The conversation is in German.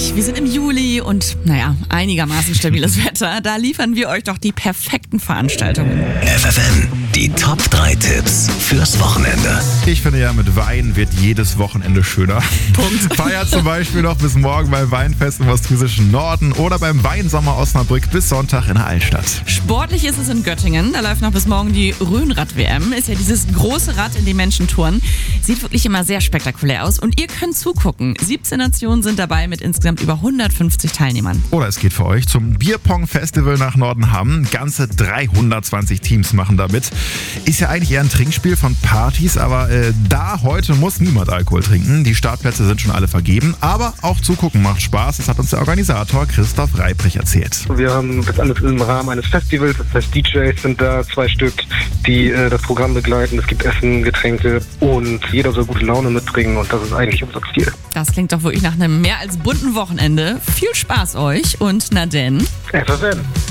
Wir sind im Juli und einigermaßen stabiles Wetter. Da liefern wir euch doch die perfekten Veranstaltungen. FFN, die Top 3 Tipps fürs Wochenende. Ich finde ja, mit Wein wird jedes Wochenende schöner. Punkt. Feiert zum Beispiel noch bis morgen beim Weinfest im ostfriesischen Norden oder beim Weinsommer Osnabrück bis Sonntag in der Altstadt. Sportlich ist es in Göttingen. Da läuft noch bis morgen die Rhönrad-WM. Ist ja dieses große Rad, in dem Menschen touren. Sieht wirklich immer sehr spektakulär aus. Und ihr könnt zugucken. 17 Nationen sind dabei mit insgesamt über 150 Teilnehmern. Oder es geht für euch zum Bierpong-Festival nach Nordenham. Ganze 320 Teams machen da mit. Ist ja eigentlich eher ein Trinkspiel von Partys, aber heute muss niemand Alkohol trinken. Die Startplätze sind schon alle vergeben, aber auch zugucken macht Spaß. Das hat uns der Organisator Christoph Reiprich erzählt. Wir haben das alles im Rahmen eines Festivals, das heißt DJs sind da, 2 Stück, die das Programm begleiten. Es gibt Essen, Getränke und jeder soll gute Laune mitbringen und das ist eigentlich unser Ziel. Das klingt doch wirklich nach einem mehr als bunten Wochenende. Viel Spaß euch und na denn. FFN.